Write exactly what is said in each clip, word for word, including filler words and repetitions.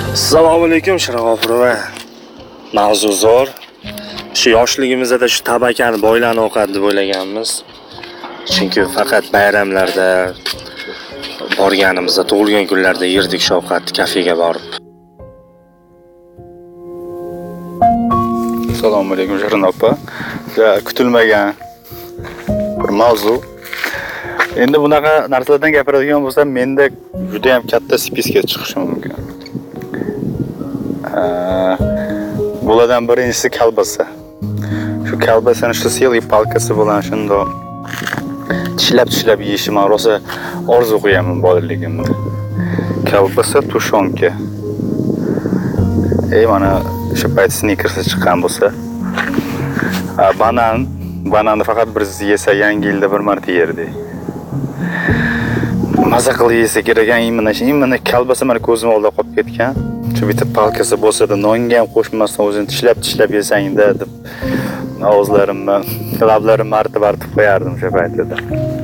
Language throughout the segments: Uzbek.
Assalomu alaykum Shirg'ofurova. Mavzu zo'r. Shu yoshligimizda shu tabakani boylanib o'qadi deb o'ylaganmiz. Chunki faqat bayramlarda borganimizda, tug'ilgan kunlarda yerdik shu ovqatni kafega borib. Assalomu alaykum Shirin opa. Kutilmagan bir mavzu. Endi bunaqa narsalardan gapiradigan bo'lsam, menda juda ham katta spiska chiqishi mumkin. Bulardan birinchisi kolbasa. Shu kolbasani shu siyli palkasi bilan shunda tishlab-tishlab yeyishim rosa orzu qo'yaman bolaligimda. Kolbasa, tushonka. Ey mana shu payt Snickers chiqqan bo'lsa, banan, bananni faqat bir yesa yangi yilda bir marta yerdik. Maza qilib yesa kerak, imina, imina kolbasa mana ko'zim oldida qolib ketgan. Shu bitta palkasi bo'lsa-da, nonga ham qo'shmasdan o'zini tishlab-tishlab yesang-da deb og'izlarimni, lablarimni artib-artib qo'yardim o'sha paytda.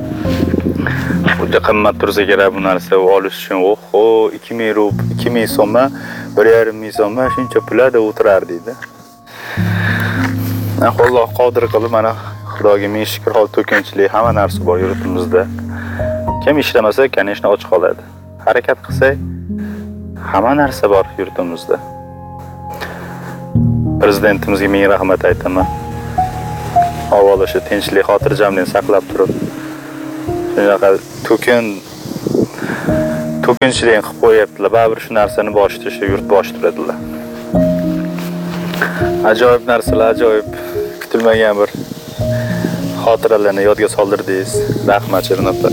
Juda qimmat tursa kerak bu narsa olish uchun. Oho, ikki ming rub, ikki ming so'mma, bir yarim ming so'mma shuncha pulda o'tirardi-da. Alloh qodir qilib mana Xudoga ming shukr, hol to'kinchilik hamma narsa bor yurtimizda. Kim ishlamasa, kanishni och qoladi. Harakat qilsak, hamma narsa bor yurtimizda. Prezidentimizga ming rahmat aytaman. Avvalo shu tinchlik, xotirjamlikni saqlab turib, shunaqa to'kin to'kinchilik qilib qo'yaptilar. Baribir shu narsani boshida shu yurt bosh turadilar. Ajoyib narsalar, ajoyib kutilmagan bir xotiralarni yodga soldirdingiz. Rahmat Shirin opa.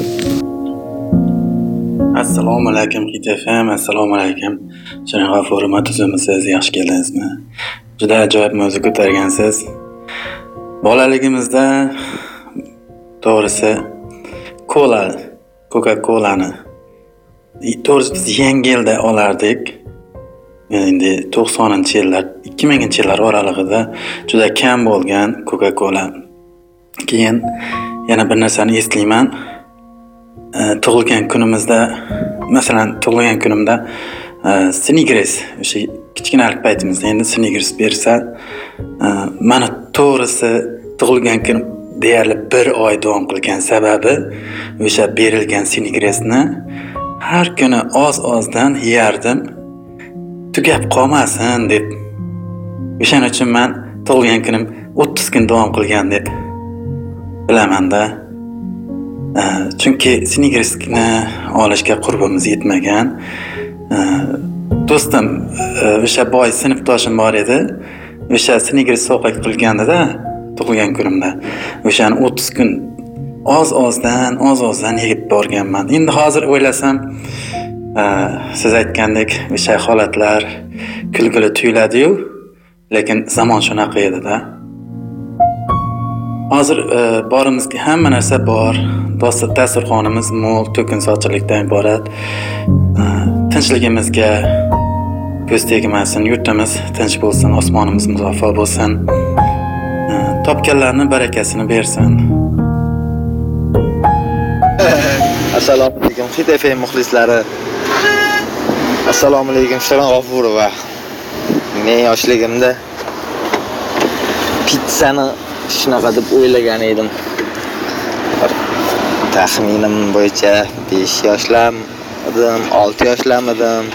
Assalomu alaykum Hit F M, assalomu alaykum. Shirin G'afurova, tuzimisiz, yaxshi keldingizmi? Juda ajoyib mavzu ko'targansiz. Bolaligimizda to'g'risi kola, Coca-Cola'ni to'g'risi biz yangi yilda olardik. Endi to'qsoninchi yillar, ikki minginchi yillar oralig'ida juda kam bo'lgan Coca-Cola. Keyin yana bir narsani eslayman. Tug'ilgan kunimizda, masalan, tug'ilgan kunimda Snickers, o'sha kichkinalik paytimizda endi Snickers bersa, mana to'g'risi tug'ilgan kun deyarli bir oy davom qilgan sababi o'sha berilgan Snickersni har kuni oz-ozdan yeyardim. Tugab qolmasin deb. O'shaning uchun men tug'ilgan kunim o'ttiz kun davom qilgan deb bilaman-da. Chunki Snickersni olishga qurbimiz yetmagan. Do'stim, o'sha boy sinfdoshim bor edi. O'sha Snickers sovg'a qilganda tug'ilgan kunimda o'shani o'ttiz kun oz-ozdan, oz-ozdan yeb borganman. Endi hozir o'ylasam, siz aytgandek o'sha holatlar kulgili tuyuladi-yu, lekin zamon shunaqa edi-da. Hozir borimizga hamma narsa bor. Dasturxonimiz mo'l, to'kinsochilikdan iborat. Tinchligimizga ko'z tegmasin, yurtimiz tinch bo'lsin, osmonimiz musaffo bo'lsin. Topganlarning barakasini bersin. Assalomu alaykum Hit F M muxlislari. Assalomu alaykum Shirin G'afurova. Men yoshligimda pizzani shunaqa deb o'ylagan edim. Taxminim bo'yicha besh yoshlarmidim, olti yoshlarmidim.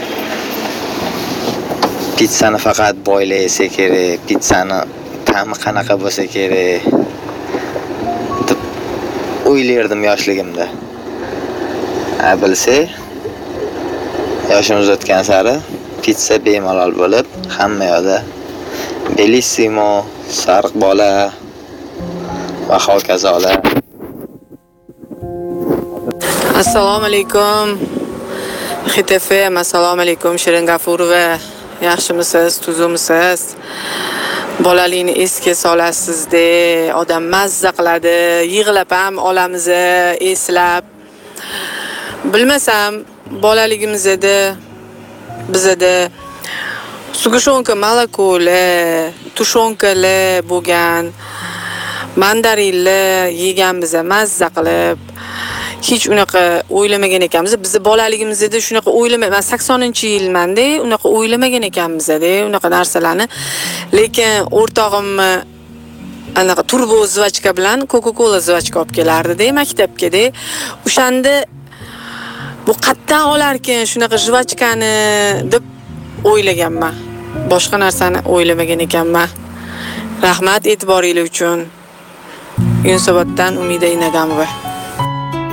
Pizzani faqat boyla yesa kerak, pizzani ta'mi qanaqa bo'lsa kerak deb o'ylardim yoshligimda. A bilsa, yoshimiz o'tgan sari pizza bemalol bo'lib, hamma yoqda bellissimo, sariq bola va hokazolar. Assalomu alaykum Hit F M, assalomu alaykum Shirin G'afurova. Yaxshimisiz, tuzimisiz? Bolalikni esga solasizda, odam mazza qiladi, yig'lab ham olamiz, eslab. Bilmasam, bolaligimizda bizda sug'ushonka malakolar, tushonkalar bo'lgan, mandarinlar yeganmiz mazza qilib. hech unaqa o'ylamagan ekanmiz. Biz bolaligimizda shunaqa o'ylamagan. Men saksoninchi yilmanda, unaqa o'ylamagan ekanmiz-da, unaqa narsalarni. Lekin o'rtog'imni anaqa turbo zvachka bilan Coca-Cola zvachka olib kelardi-da maktabga-da. O'shanda bu qatdan olarkan shunaqa zvachkani deb o'ylaganman. Boshqa narsani o'ylamagan ekanman. Rahmat e'tiboringiz uchun. Yunusoboddan Umida Inagamova.